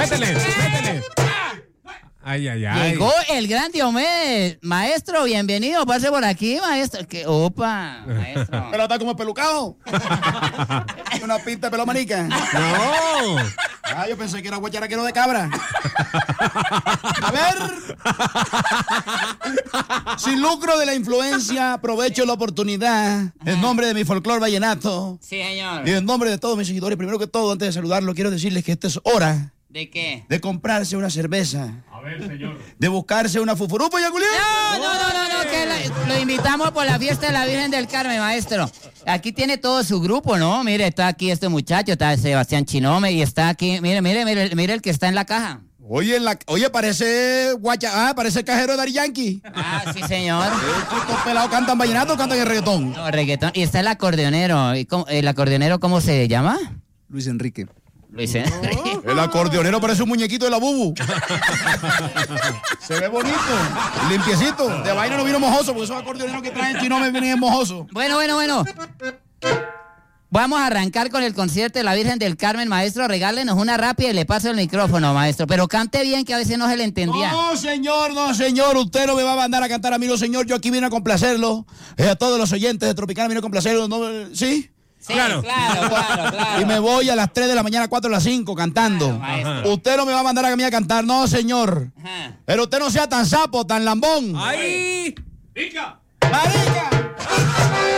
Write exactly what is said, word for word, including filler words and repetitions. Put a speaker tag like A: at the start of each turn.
A: Métele, métele. Ay, ay, ay.
B: Llegó el gran Diomedes. Maestro, bienvenido. Pase por aquí, maestro. ¿Qué? Opa, maestro.
C: Pero está como pelucado. Una pinta de pelo manica.
A: No.
C: Ah, yo pensé que era guacharaquero de cabra. A ver. Sin lucro de la influencia, aprovecho la oportunidad. En nombre de mi folclor vallenato.
B: Sí, señor.
C: Y en nombre de todos mis seguidores, primero que todo, antes de saludarlo, quiero decirles que esta es hora
B: ¿De qué?
C: de comprarse una cerveza.
D: A ver, señor.
C: De buscarse una fufurupa, ya, Julián.
B: No, no, no, no, no, que la- lo invitamos por la fiesta de la Virgen del Carmen, maestro. Aquí tiene todo su grupo, ¿no? Mire, está aquí este muchacho, está Sebastián Chinome y está aquí, mire, mire, mire, mire el que está en la caja.
C: Oye, en la, oye, parece guacha, ah, parece el cajero de Daddy Yankee.
B: Ah, sí, señor.
C: ¿Estos pelados cantan vallenato o cantan el reggaetón?
B: No, reggaetón. Y está el acordeonero. ¿Y cómo- ¿El acordeonero cómo se llama?
C: Luis Enrique.
B: Luis Enrique.
C: El acordeonero parece un muñequito de la bubu. Se ve bonito, limpiecito. De vaina no vino mojoso, porque esos acordeoneros que traen chino me vienen mojosos.
B: Bueno, bueno, bueno. Vamos a arrancar con el concierto de la Virgen del Carmen, maestro. Regálenos una rápida y le paso el micrófono, maestro. Pero cante bien, que a veces no se le entendía.
C: No, señor, no, señor. Usted no me va a mandar a cantar a mí, no, señor. Yo aquí vine a complacerlo. Eh, a todos los oyentes de Tropicana vine a complacerlo. ¿No? ¿Sí?
B: Sí,
A: Claro.
B: claro, claro, claro.
C: Y me voy a las tres de la mañana, cuatro de las cinco cantando.
B: Claro, maestro.
C: Usted no me va a mandar a mí a cantar, no, señor.
B: Ajá.
C: Pero usted no sea tan sapo, tan lambón.
A: Ay.
D: ¡Rica!
C: ¡Marica!